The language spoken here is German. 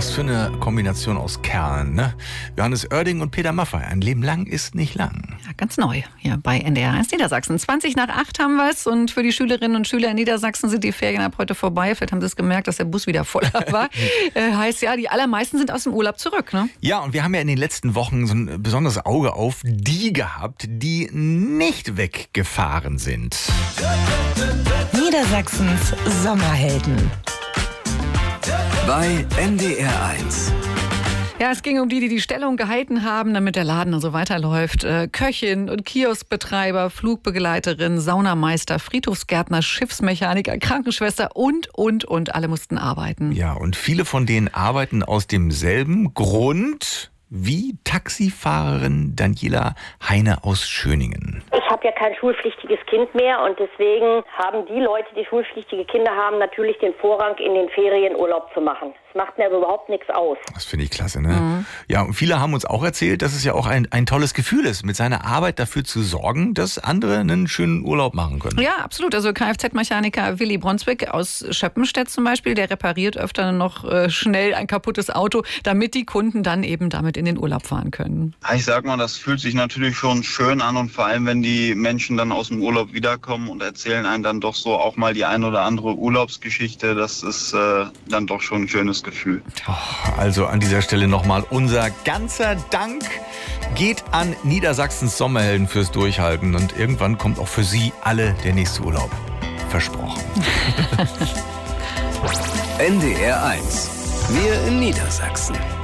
Was für eine Kombination aus Kerlen, ne? Johannes Oerding und Peter Maffay. Ein Leben lang ist nicht lang. Ja, ganz neu hier bei NDR 1 Niedersachsen. 20:20 haben wir es und für die Schülerinnen und Schüler in Niedersachsen sind die Ferien ab heute vorbei. Vielleicht haben sie es gemerkt, dass der Bus wieder voller war. Heißt ja, die allermeisten sind aus dem Urlaub zurück, ne? Ja, und wir haben ja in den letzten Wochen so ein besonderes Auge auf die gehabt, die nicht weggefahren sind. Niedersachsens Sommerhelden. Bei NDR 1. Ja, es ging um die Stellung gehalten haben, damit der Laden so weiterläuft. Köchin und Kioskbetreiber, Flugbegleiterin, Saunameister, Friedhofsgärtner, Schiffsmechaniker, Krankenschwester und. Alle mussten arbeiten. Ja, und viele von denen arbeiten aus demselben Grund wie Taxifahrerin Daniela Heine aus Schöningen. Ich habe ja kein schulpflichtiges Kind mehr und deswegen haben die Leute, die schulpflichtige Kinder haben, natürlich den Vorrang, in den Ferien Urlaub zu machen. Das macht mir aber überhaupt nichts aus. Das finde ich klasse, ne? Mhm. Ja, und viele haben uns auch erzählt, dass es ja auch ein tolles Gefühl ist, mit seiner Arbeit dafür zu sorgen, dass andere einen schönen Urlaub machen können. Ja, absolut. Also Kfz-Mechaniker Willi Bronswick aus Schöppenstedt zum Beispiel, der repariert öfter noch schnell ein kaputtes Auto, damit die Kunden dann eben damit in den Urlaub fahren können. Ich sag mal, das fühlt sich natürlich schon schön an und vor allem, wenn die Menschen dann aus dem Urlaub wiederkommen und erzählen einem dann doch so auch mal die ein oder andere Urlaubsgeschichte, das ist dann doch schon ein schönes Gefühl. Also an dieser Stelle nochmal unser ganzer Dank geht an Niedersachsens Sommerhelden fürs Durchhalten und irgendwann kommt auch für Sie alle der nächste Urlaub. Versprochen. NDR 1. Wir in Niedersachsen.